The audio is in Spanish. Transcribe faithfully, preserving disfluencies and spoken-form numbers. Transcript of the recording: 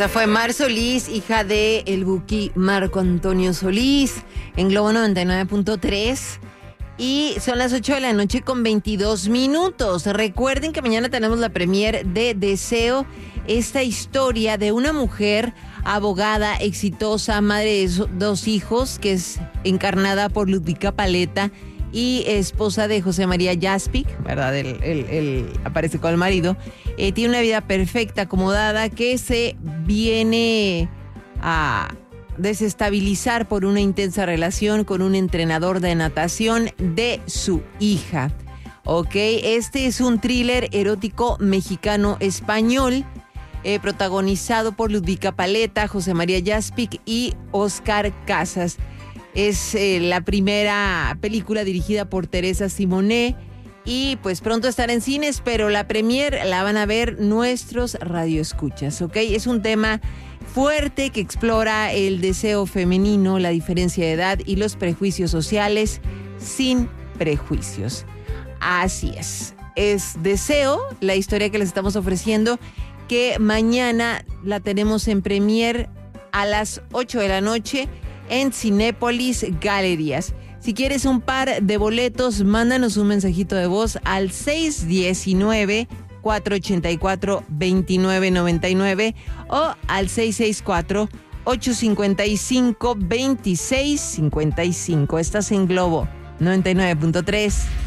Esa fue Mar Solís, hija de el Buki Marco Antonio Solís, en Globo noventa y nueve punto tres. Y son las ocho de la noche con veintidós minutos. Recuerden que mañana tenemos la premier de Deseo, esta historia de una mujer abogada exitosa, madre de dos hijos, que es encarnada por Ludvika Paleta y esposa de José María Jaspic, ¿verdad? Él, él, él aparece con el marido. Eh, tiene una vida perfecta, acomodada, que se viene a desestabilizar por una intensa relación con un entrenador de natación de su hija. Ok, este es un thriller erótico mexicano-español, eh, protagonizado por Ludvika Paleta, José María Jaspic y Oscar Casas. Es eh, la primera película dirigida por Teresa Simonet y pues pronto estará en cines, pero la premier la van a ver nuestros radioescuchas, ¿ok? Es un tema fuerte que explora el deseo femenino, la diferencia de edad y los prejuicios sociales sin prejuicios. Así es, es Deseo, la historia que les estamos ofreciendo, que mañana la tenemos en premier a las ocho de la noche en Cinépolis Galerías. Si quieres un par de boletos, mándanos un mensajito de voz al seis uno nueve, cuatro ocho cuatro, dos nueve nueve nueve o al seis seis cuatro, ocho cinco cinco, dos seis cinco cinco. Estás en Globo noventa y nueve punto tres.